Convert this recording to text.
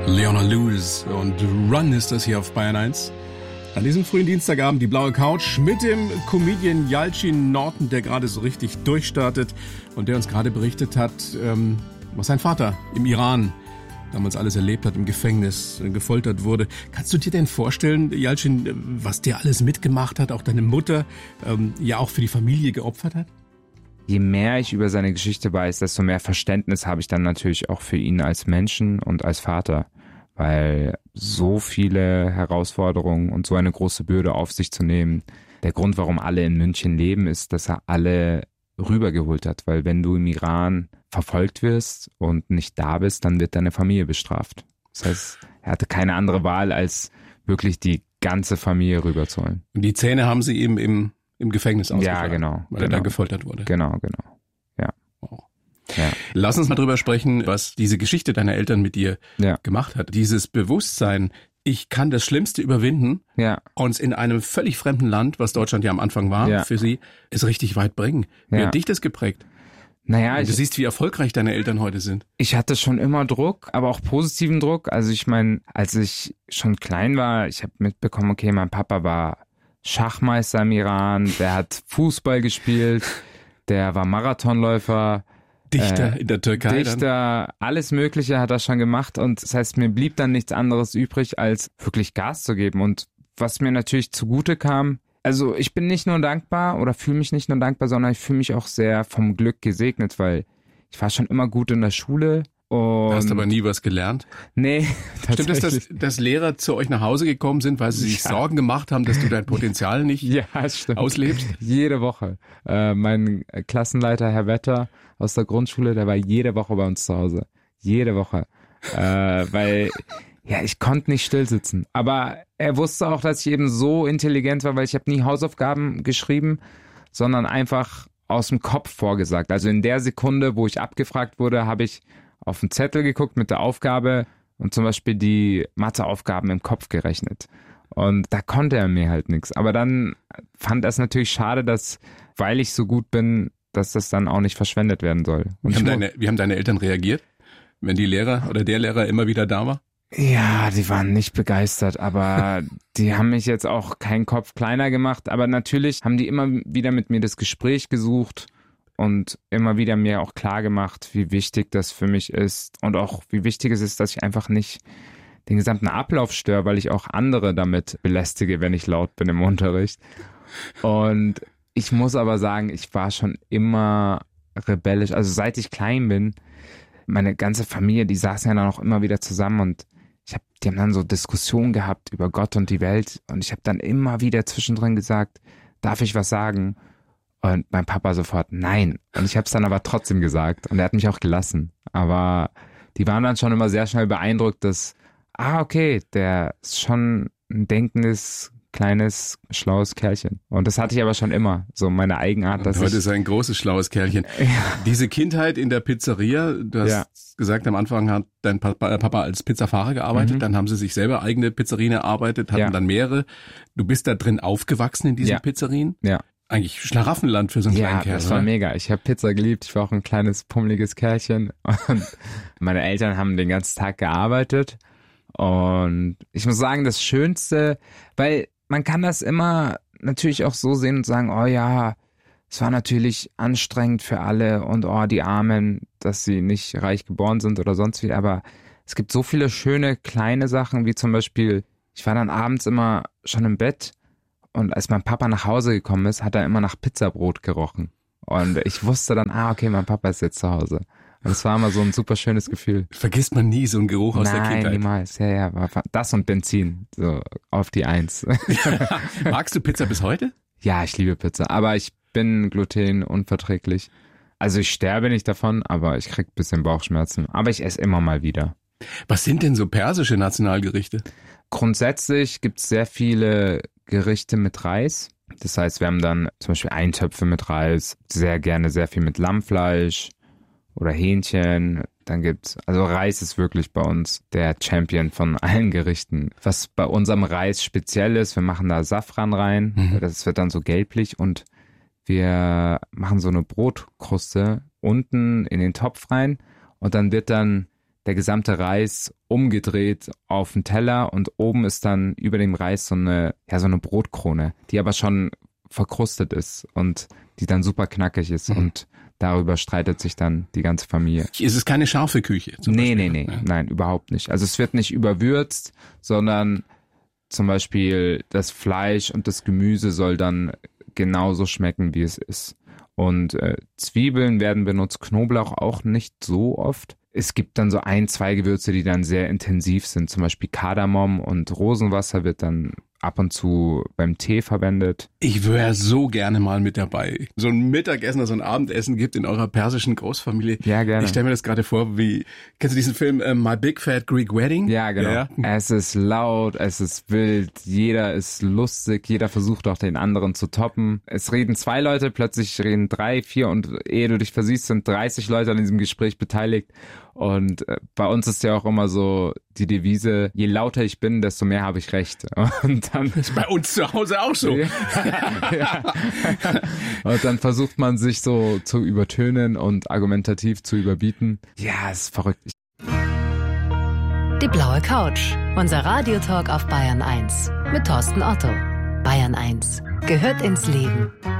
Leona Lewis und Run ist das hier auf Bayern 1. An diesem frühen Dienstagabend die blaue Couch mit dem Comedian Yalcin Norton, der gerade so richtig durchstartet und der uns gerade berichtet hat, was sein Vater im Iran damals alles erlebt hat, im Gefängnis gefoltert wurde. Kannst du dir denn vorstellen, Yalcin, was der alles mitgemacht hat, auch deine Mutter, ja auch für die Familie geopfert hat? Je mehr ich über seine Geschichte weiß, desto mehr Verständnis habe ich dann natürlich auch für ihn als Menschen und als Vater, weil so viele Herausforderungen und so eine große Bürde auf sich zu nehmen, der Grund, warum alle in München leben, ist, dass er alle rübergeholt hat, weil wenn du im Iran verfolgt wirst und nicht da bist, dann wird deine Familie bestraft. Das heißt, er hatte keine andere Wahl, als wirklich die ganze Familie rüberzuholen. Und die Zähne haben sie ihm im Gefängnis ausgeschlagen. Ja, genau. Weil er da gefoltert wurde. Genau. Ja. Wow. Ja. Lass uns mal drüber sprechen, was diese Geschichte deiner Eltern mit dir gemacht hat. Dieses Bewusstsein, ich kann das Schlimmste überwinden und in einem völlig fremden Land, was Deutschland ja am Anfang war, für sie, es richtig weit bringen. Wie hat dich das geprägt? Naja, du siehst, wie erfolgreich deine Eltern heute sind. Ich hatte schon immer Druck, aber auch positiven Druck. Also ich meine, als ich schon klein war, ich habe mitbekommen, okay, mein Papa war Schachmeister im Iran, der hat Fußball gespielt, der war Marathonläufer. Dichter in der Türkei. Dichter, alles Mögliche hat er schon gemacht und das heißt, mir blieb dann nichts anderes übrig, als wirklich Gas zu geben. Und was mir natürlich zugute kam, also ich bin nicht nur dankbar oder fühle mich nicht nur dankbar, sondern ich fühle mich auch sehr vom Glück gesegnet, weil ich war schon immer gut in der Schule. Und hast aber nie was gelernt? Nee. Stimmt es, dass Lehrer zu euch nach Hause gekommen sind, weil sie sich Sorgen gemacht haben, dass du dein Potenzial nicht auslebst? Jede Woche. Mein Klassenleiter, Herr Wetter aus der Grundschule, der war jede Woche bei uns zu Hause. Jede Woche. Weil ich konnte nicht still sitzen. Aber er wusste auch, dass ich eben so intelligent war, weil ich habe nie Hausaufgaben geschrieben, sondern einfach aus dem Kopf vorgesagt. Also in der Sekunde, wo ich abgefragt wurde, habe ich auf den Zettel geguckt mit der Aufgabe und zum Beispiel die Matheaufgaben im Kopf gerechnet. Und da konnte er mir halt nichts. Aber dann fand er es natürlich schade, dass, weil ich so gut bin, dass das dann auch nicht verschwendet werden soll. Und wie haben deine Eltern reagiert, wenn die Lehrer oder der Lehrer immer wieder da war? Ja, die waren nicht begeistert, aber die haben mich jetzt auch keinen Kopf kleiner gemacht. Aber natürlich haben die immer wieder mit mir das Gespräch gesucht und immer wieder mir auch klar gemacht, wie wichtig das für mich ist und auch wie wichtig es ist, dass ich einfach nicht den gesamten Ablauf störe, weil ich auch andere damit belästige, wenn ich laut bin im Unterricht. Und ich muss aber sagen, ich war schon immer rebellisch. Also seit ich klein bin, meine ganze Familie, die saßen ja dann auch immer wieder zusammen und die haben dann so Diskussionen gehabt über Gott und die Welt und ich habe dann immer wieder zwischendrin gesagt, darf ich was sagen? Und mein Papa sofort, nein. Und ich habe es dann aber trotzdem gesagt und er hat mich auch gelassen. Aber die waren dann schon immer sehr schnell beeindruckt, dass, okay, der ist schon ein denkendes, kleines, schlaues Kerlchen. Und das hatte ich aber schon immer, so meine Eigenart. Und heute ist er ein großes, schlaues Kerlchen. Ja. Diese Kindheit in der Pizzeria, du hast gesagt, am Anfang hat dein Papa als Pizzafahrer gearbeitet, dann haben sie sich selber eigene Pizzerien erarbeitet, hatten dann mehrere. Du bist da drin aufgewachsen in diesen Pizzerien? Ja. Eigentlich Schlaraffenland für so einen kleinen Kerl. Ja, das war mega. Ich habe Pizza geliebt. Ich war auch ein kleines, pummeliges Kerlchen. Und meine Eltern haben den ganzen Tag gearbeitet. Und ich muss sagen, das Schönste, weil man kann das immer natürlich auch so sehen und sagen, oh ja, es war natürlich anstrengend für alle und die Armen, dass sie nicht reich geboren sind oder sonst wie. Aber es gibt so viele schöne kleine Sachen, wie zum Beispiel, ich war dann abends immer schon im Bett. Und als mein Papa nach Hause gekommen ist, hat er immer nach Pizzabrot gerochen. Und ich wusste dann, okay, mein Papa ist jetzt zu Hause. Und das war immer so ein super schönes Gefühl. Vergisst man nie so einen Geruch aus der Kindheit? Nein, niemals. Ja, das und Benzin, so auf die 1. Magst du Pizza bis heute? Ja, ich liebe Pizza, aber ich bin glutenunverträglich. Also ich sterbe nicht davon, aber ich krieg ein bisschen Bauchschmerzen. Aber ich esse immer mal wieder. Was sind denn so persische Nationalgerichte? Grundsätzlich gibt's sehr viele Gerichte mit Reis. Das heißt, wir haben dann zum Beispiel Eintöpfe mit Reis, sehr gerne sehr viel mit Lammfleisch oder Hähnchen. Dann also Reis ist wirklich bei uns der Champion von allen Gerichten. Was bei unserem Reis speziell ist, wir machen da Safran rein, das wird dann so gelblich und wir machen so eine Brotkruste unten in den Topf rein und dann wird dann der gesamte Reis umgedreht auf den Teller und oben ist dann über dem Reis so eine Brotkrone, die aber schon verkrustet ist und die dann super knackig ist und darüber streitet sich dann die ganze Familie. Es ist keine scharfe Küche? Nee, nein, überhaupt nicht. Also es wird nicht überwürzt, sondern zum Beispiel das Fleisch und das Gemüse soll dann genauso schmecken, wie es ist. Und Zwiebeln werden benutzt, Knoblauch auch nicht so oft. Es gibt dann so 1-2 Gewürze, die dann sehr intensiv sind. Zum Beispiel Kardamom und Rosenwasser wird dann ab und zu beim Tee verwendet. Ich wäre so gerne mal mit dabei. So ein Mittagessen oder so ein Abendessen gibt in eurer persischen Großfamilie. Ja, gerne. Ich stelle mir das gerade vor, kennst du diesen Film My Big Fat Greek Wedding? Ja, genau. Ja. Es ist laut, es ist wild, jeder ist lustig, jeder versucht auch den anderen zu toppen. Es reden 2 Leute, plötzlich reden 3, 4 und ehe du dich versiehst, sind 30 Leute an diesem Gespräch beteiligt. Und bei uns ist ja auch immer so die Devise, je lauter ich bin, desto mehr habe ich recht. Und dann das ist bei uns zu Hause auch so. Ja. Und dann versucht man sich so zu übertönen und argumentativ zu überbieten. Ja, es ist verrückt. Die blaue Couch, unser Radiotalk auf Bayern 1 mit Thorsten Otto. Bayern 1 gehört ins Leben.